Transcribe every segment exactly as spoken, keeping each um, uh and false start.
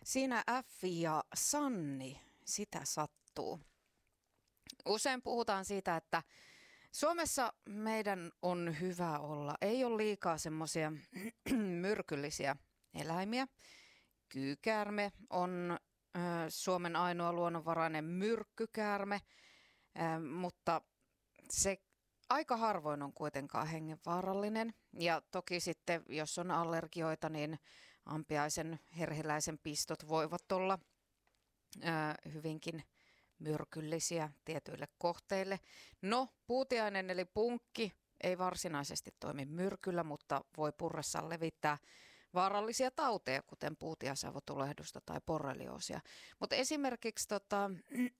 Siinä Äffi ja Sanni, sitä sattuu. Usein puhutaan siitä, että Suomessa meidän on hyvä olla. Ei ole liikaa semmoisia myrkyllisiä eläimiä. Kyykäärme on ö, Suomen ainoa luonnonvarainen myrkkykäärme, ö, mutta se aika harvoin on kuitenkaan hengenvaarallinen. Ja toki sitten, jos on allergioita, niin ampiaisen herheläisen pistot voivat olla ö, hyvinkin myrkyllisiä tietyille kohteille. No, puutiainen eli punkki ei varsinaisesti toimi myrkyllä, mutta voi purressaan levittää vaarallisia tauteja, kuten puutiaisavotulehdusta tai borrelioosia. Mutta esimerkiksi, tota,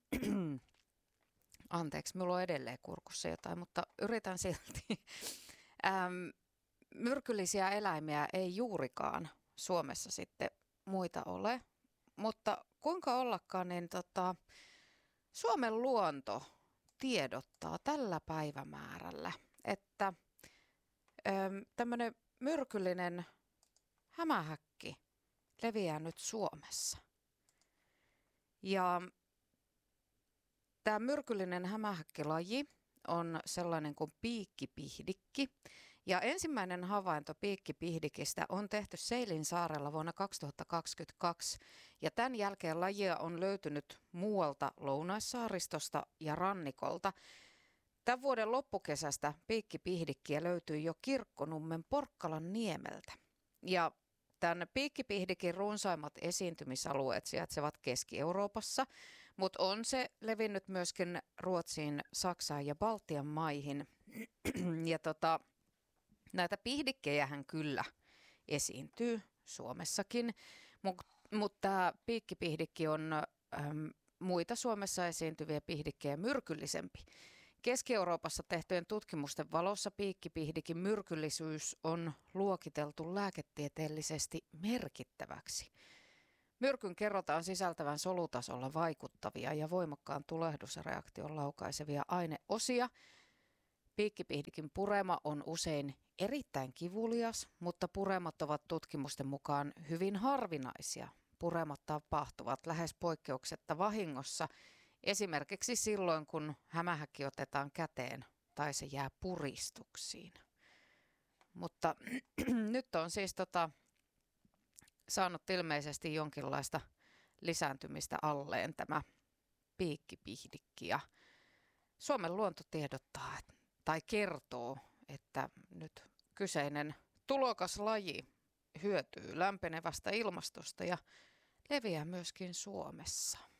anteeksi, minulla on edelleen kurkussa jotain, mutta yritän silti. Ähm, myrkyllisiä eläimiä ei juurikaan Suomessa sitten muita ole, mutta kuinka ollakaan, niin tota, Suomen luonto tiedottaa tällä päivämäärällä, että tämmöinen myrkyllinen hämähäkki leviää nyt Suomessa. Ja tämä myrkyllinen hämähäkkilaji on sellainen kuin piikkipihdikki. Ja ensimmäinen havainto piikkipihdikistä on tehty Seilinsaarella vuonna kaksituhattakaksikymmentäkaksi. Ja tämän jälkeen lajia on löytynyt muualta Lounaissaaristosta ja rannikolta. Tämän vuoden loppukesästä piikkipihdikkiä löytyy jo Kirkkonummen Porkkalan niemeltä. Ja tämän piikkipihdikin runsaimmat esiintymisalueet sijaitsevat Keski-Euroopassa, mutta on se levinnyt myöskin Ruotsiin, Saksaan ja Baltian maihin. Ja tota, näitä pihdikkejähän kyllä esiintyy Suomessakin, mutta mut tämä piikkipihdikki on äm, muita Suomessa esiintyviä pihdikkejä myrkyllisempi. Keski-Euroopassa tehtyjen tutkimusten valossa piikkipihdikin myrkyllisyys on luokiteltu lääketieteellisesti merkittäväksi. Myrkyn kerrotaan sisältävän solutasolla vaikuttavia ja voimakkaan tulehdusreaktion laukaisevia aineosia. Piikkipihdikin purema on usein erittäin kivulias, mutta puremat ovat tutkimusten mukaan hyvin harvinaisia. Puremat tapahtuvat lähes poikkeuksetta vahingossa, esimerkiksi silloin, kun hämähäkki otetaan käteen tai se jää puristuksiin. Mutta nyt on siis tota, saanut ilmeisesti jonkinlaista lisääntymistä alleen tämä piikkipihdikki. Ja Suomen luonto tiedottaa tai kertoo, että nyt kyseinen tulokaslaji hyötyy lämpenevästä ilmastosta ja leviää myöskin Suomessa.